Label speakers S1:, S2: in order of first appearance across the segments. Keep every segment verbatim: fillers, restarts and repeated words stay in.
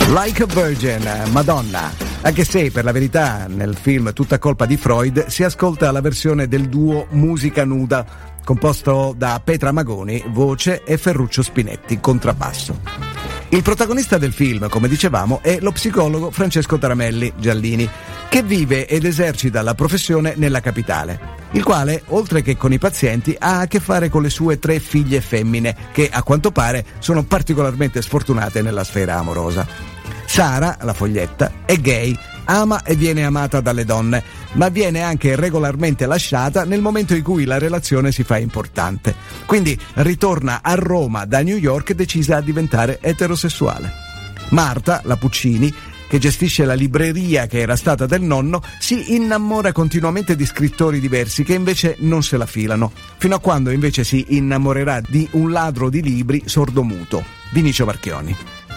S1: Like a Virgin, Madonna. Anche se, per la verità, nel film Tutta colpa di Freud si ascolta la versione del duo Musica Nuda, composto da Petra Magoni, voce, e Ferruccio Spinetti, contrabbasso. Il protagonista del film, come dicevamo, è lo psicologo Francesco Taramelli Giallini, che vive ed esercita la professione nella capitale, il quale, oltre che con i pazienti, ha a che fare con le sue tre figlie femmine, che a quanto pare sono particolarmente sfortunate nella sfera amorosa. Sara, la foglietta, è gay, ama e viene amata dalle donne, ma viene anche regolarmente lasciata nel momento in cui la relazione si fa importante. Quindi ritorna a Roma da New York decisa a diventare eterosessuale. Marta, la Puccini, che gestisce la libreria che era stata del nonno, si innamora continuamente di scrittori diversi che invece non se la filano, fino a quando invece si innamorerà di un ladro di libri sordomuto, Vinicio Marchioni.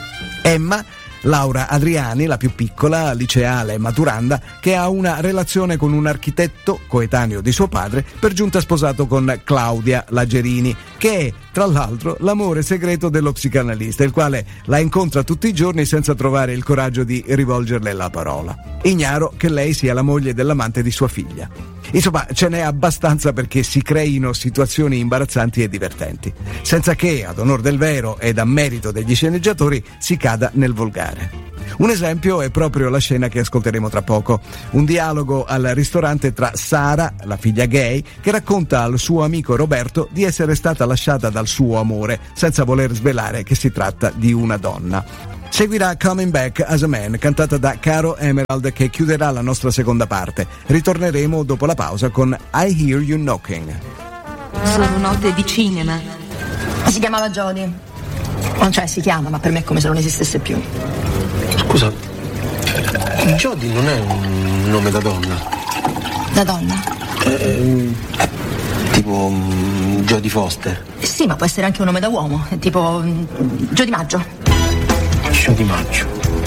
S1: Emma, Laura Adriani, la più piccola, liceale e maturanda, che ha una relazione con un architetto coetaneo di suo padre, per giunta sposato con Claudia Lagerini, che è, tra l'altro, l'amore segreto dello psicanalista, il quale la incontra tutti i giorni senza trovare il coraggio di rivolgerle la parola. Ignaro che lei sia la moglie dell'amante di sua figlia. Insomma, ce n'è abbastanza perché si creino situazioni imbarazzanti e divertenti, senza che, ad onor del vero ed a merito degli sceneggiatori, si cada nel volgare. Un esempio è proprio la scena che ascolteremo tra poco, un dialogo al ristorante tra Sara, la figlia gay, che racconta al suo amico Roberto di essere stata lasciata dal suo amore, senza voler svelare che si tratta di una donna. Seguirà Coming Back as a Man, cantata da Caro Emerald, che chiuderà la nostra seconda parte. Ritorneremo dopo la pausa con I Hear You Knocking.
S2: Sono note di cinema.
S3: Si chiamava Jodie. Non cioè si chiama, ma per me è come se non esistesse più.
S4: Scusa, Jodie non è un nome da donna?
S3: Da donna?
S4: Eh, tipo um, Jodie Foster.
S3: Sì, ma può essere anche un nome da uomo, tipo um, Jodie Maggio.
S4: Jodie Maggio.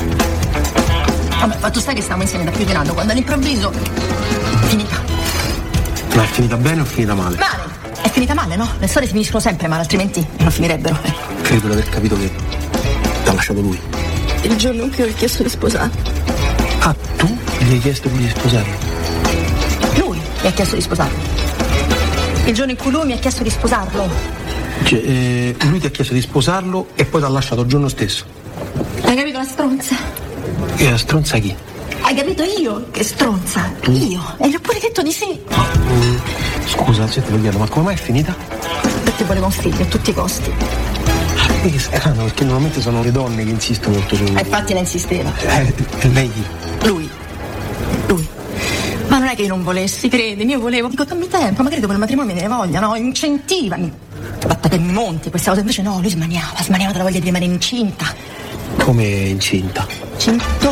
S3: Vabbè, fatto sta che stiamo insieme da più di un anno, quando all'improvviso finita.
S4: Ma è finita bene o finita male?
S3: Male! È finita male, no? Le storie finiscono sempre male, altrimenti non finirebbero.
S4: Credo di aver capito che t'ha lasciato lui.
S3: Il giorno in cui ho chiesto di sposare.
S4: Ah, tu gli hai chiesto di sposarlo?
S3: Lui mi ha chiesto di sposarlo. Il giorno in cui lui mi ha chiesto di sposarlo.
S4: Cioè, eh, lui ti ha chiesto di sposarlo e poi t'ha lasciato il giorno stesso.
S3: Hai capito la stronza?
S4: E la stronza chi?
S3: Hai capito io che stronza? Tu? Io. E gli ho pure detto di sì.
S4: No, mm, scusa, se te lo chiedo, ma come mai è finita?
S3: Perché volevo un figlio a tutti i costi.
S4: Che strano, perché normalmente sono le donne che insistono molto su.
S3: E infatti lei insisteva.
S4: Eh, e lei chi?
S3: Lui. Lui. Ma non è che io non volessi, credimi, io volevo. Dico, dammi tempo, magari dopo il matrimonio me ne voglia, no? Incentivami. Batta che mi monti questa cosa, invece no, lui smaniava, smaniava dalla voglia di rimanere incinta.
S4: Come incinta?
S3: Cinto